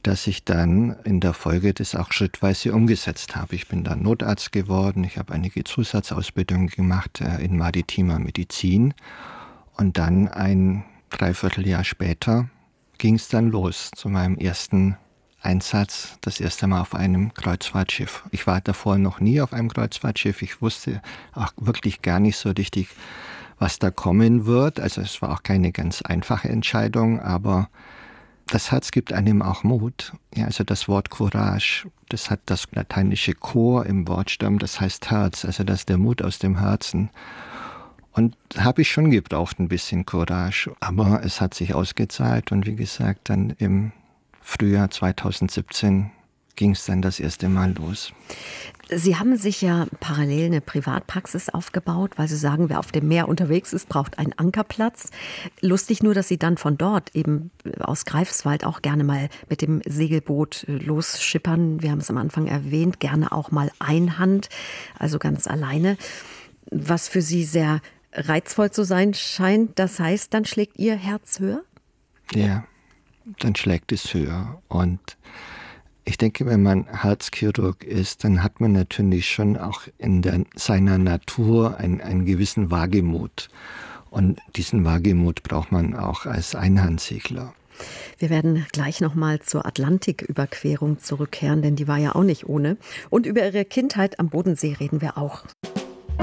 dass ich dann in der Folge das auch schrittweise umgesetzt habe. Ich bin dann Notarzt geworden, ich habe einige Zusatzausbildungen gemacht in maritimer Medizin und dann ein Dreivierteljahr später ging es dann los zu meinem ersten Einsatz, das erste Mal auf einem Kreuzfahrtschiff. Ich war davor noch nie auf einem Kreuzfahrtschiff. Ich wusste auch wirklich gar nicht so richtig, was da kommen wird. Also es war auch keine ganz einfache Entscheidung, aber das Herz gibt einem auch Mut. Ja, also das Wort Courage, das hat das lateinische Cor im Wortstamm, das heißt Herz. Also das ist der Mut aus dem Herzen. Und habe ich schon gebraucht, ein bisschen Courage. Aber es hat sich ausgezahlt und wie gesagt, dann im Frühjahr 2017 ging es dann das erste Mal los. Sie haben sich ja parallel eine Privatpraxis aufgebaut, weil Sie sagen, wer auf dem Meer unterwegs ist, braucht einen Ankerplatz. Lustig nur, dass Sie dann von dort eben aus Greifswald auch gerne mal mit dem Segelboot losschippern. Wir haben es am Anfang erwähnt, gerne auch mal einhand, also ganz alleine. Was für Sie sehr reizvoll zu sein scheint, das heißt, dann schlägt Ihr Herz höher? Ja, dann schlägt es höher. Und ich denke, wenn man Herzchirurg ist, dann hat man natürlich schon auch in seiner Natur einen gewissen Wagemut. Und diesen Wagemut braucht man auch als Einhandsegler. Wir werden gleich nochmal zur Atlantiküberquerung zurückkehren, denn die war ja auch nicht ohne. Und über Ihre Kindheit am Bodensee reden wir auch.